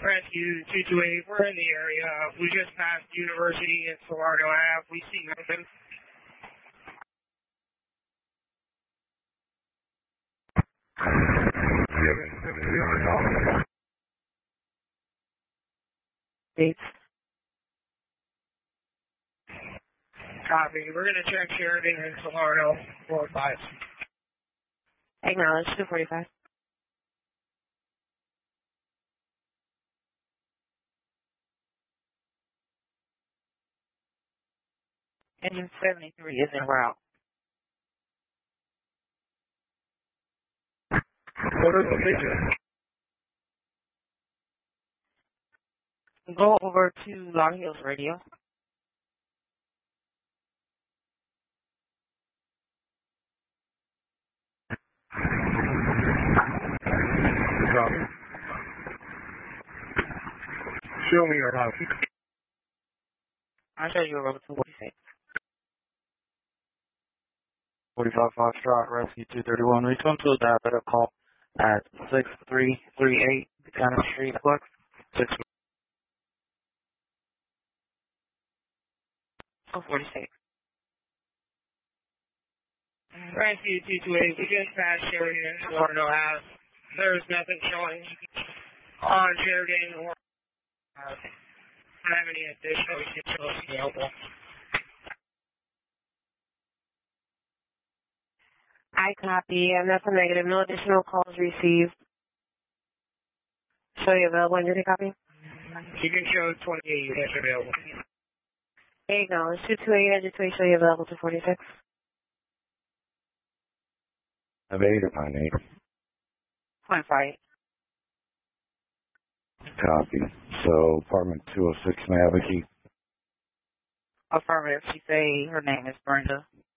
Rescue 228, we're in the area. We just passed University in Salardo Ave. We see nothing. Dates. Copy. We're going to check Sheridan and Salardo 45. Acknowledge 245. Engine 73 is en route. What is the picture? Go over to Long Hills Radio. Copy. Show me your house. I'll show you over to 46. 45 Foxtrot, Rescue 231. Return to a diabetic call at 6338 Buchanan Street, Flex. 46. Rescue 228, we just passed Sheridan and Salardo Ave. There's nothing showing on Sheridan or have any additional details available. I copy, and that's a negative. No additional calls received. Show you available. Did you copy? You can show 28 that's available. Acknowledge 228. Just show you available to 46. Of 8 or 9-8. 0.5. Copy. So, apartment 206, may I have a key? Affirmative. She say her name is Brenda.